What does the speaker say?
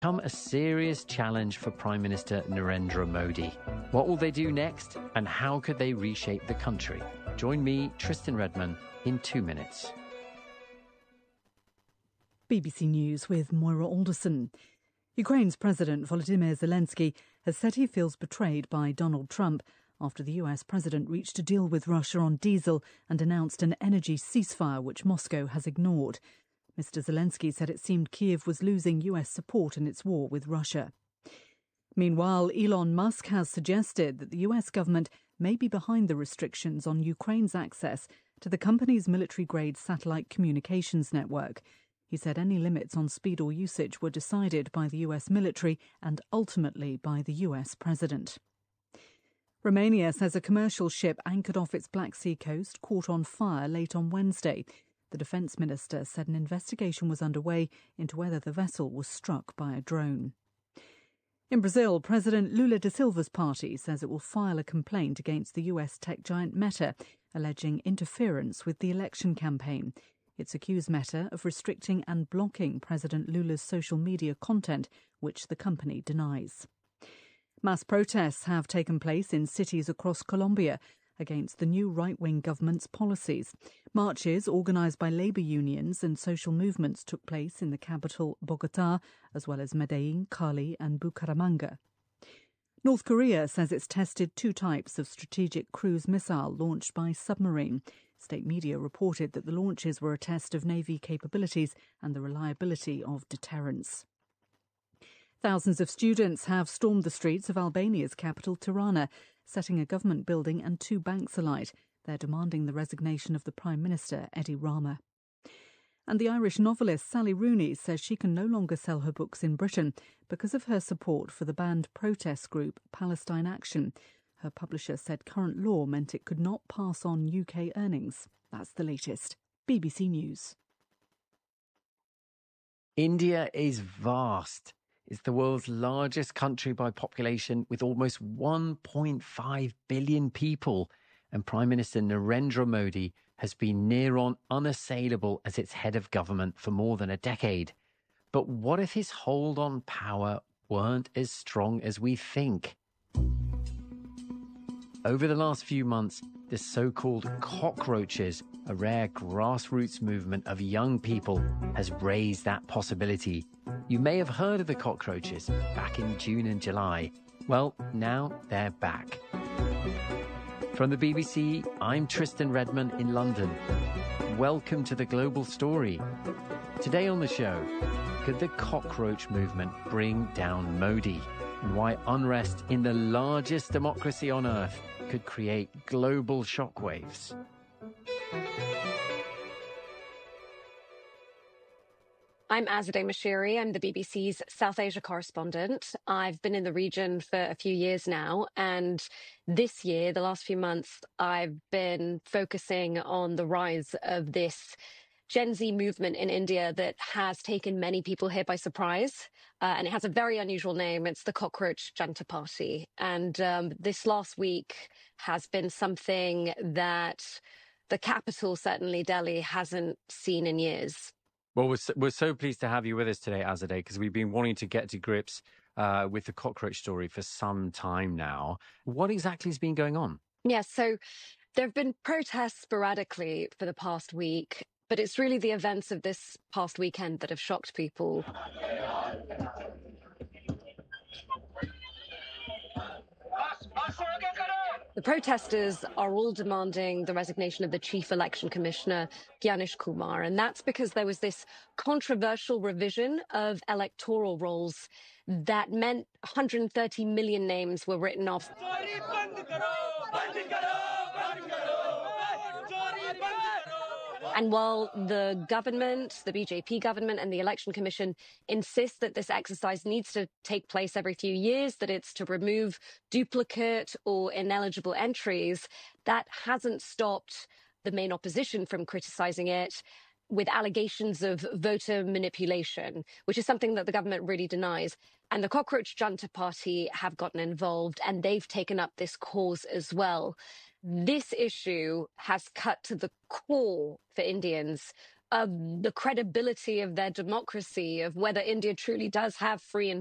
become a serious challenge for Prime Minister Narendra Modi. What will they do next, and how could they reshape the country? Join me, Tristan Redman, in 2 minutes. BBC News with Moira Alderson. Ukraine's President Volodymyr Zelensky has said he feels betrayed by Donald Trump after the US president reached a deal with Russia on diesel and announced an energy ceasefire which Moscow has ignored. Mr. Zelensky said it seemed Kyiv was losing US support in its war with Russia. Meanwhile, Elon Musk has suggested that the US government may be behind the restrictions on Ukraine's access to the company's military-grade satellite communications network. He said any limits on speed or usage were decided by the US military and ultimately by the US president. Romania says a commercial ship anchored off its Black Sea coast caught on fire late on Wednesday. The defence minister said an investigation was underway into whether the vessel was struck by a drone. In Brazil, President Lula da Silva's party says it will file a complaint against the US tech giant Meta, alleging interference with the election campaign. It's accused Meta of restricting and blocking President Lula's social media content, which the company denies. Mass protests have taken place in cities across Colombia against the new right-wing government's policies. Marches organised by labour unions and social movements took place in the capital, Bogotá, as well as Medellín, Cali and Bucaramanga. North Korea says it's tested 2 types of strategic cruise missile launched by submarine. State media reported that the launches were a test of Navy capabilities and the reliability of deterrence. Thousands of students have stormed the streets of Albania's capital, Tirana, setting a government building and 2 banks alight. They're demanding the resignation of the Prime Minister, Edi Rama. And the Irish novelist Sally Rooney says she can no longer sell her books in Britain because of her support for the banned protest group Palestine Action. Her publisher said current law meant it could not pass on UK earnings. That's the latest. BBC News. India is vast. It's the world's largest country by population with almost 1.5 billion people. And Prime Minister Narendra Modi has been near on unassailable as its head of government for more than a decade. But what if his hold on power weren't as strong as we think? Over the last few months, the so-called cockroaches, a rare grassroots movement of young people, has raised that possibility. You may have heard of the cockroaches back in June and July. Well, now they're back. From the BBC, I'm Tristan Redman in London. Welcome to The Global Story. Today on the show, could the cockroach movement bring down Modi? And why unrest in the largest democracy on earth could create global shockwaves. I'm Azadeh Moshiri. I'm the BBC's South Asia correspondent. I've been in the region for a few years now, and this year, the last few months, I've been focusing on the rise of this Gen Z movement in India that has taken many people here by surprise. And it has a very unusual name. It's the Cockroach Janta Party. And this last week has been something that the capital, certainly Delhi, hasn't seen in years. Well, we're so pleased to have you with us today, Azadeh, because we've been wanting to get to grips with the cockroach story for some time now. What exactly has been going on? Yes, so there have been protests sporadically for the past week, but it's really the events of this past weekend that have shocked people. The protesters are all demanding the resignation of the chief election commissioner, Gyanish Kumar, and that's because there was this controversial revision of electoral rolls that meant 130 million names were written off. And while the government, the BJP government and the Election Commission insist that this exercise needs to take place every few years, that it's to remove duplicate or ineligible entries, that hasn't stopped the main opposition from criticizing it with allegations of voter manipulation, which is something that the government really denies. And the Cockroach Janta Party have gotten involved, and they've taken up this cause as well. This issue has cut to the core for Indians of the credibility of their democracy, of whether India truly does have free and